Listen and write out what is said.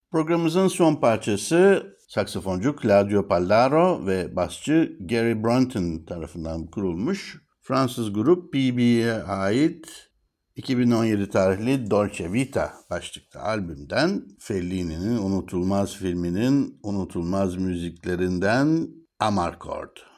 Programımızın son parçası saksafoncu Claudio Paldaro ve basçı Gary Brunton tarafından kurulmuş Fransız grup PB'ye ait 2017 tarihli Dolce Vita başlıklı albümden Fellini'nin unutulmaz filminin unutulmaz müziklerinden Amarcord.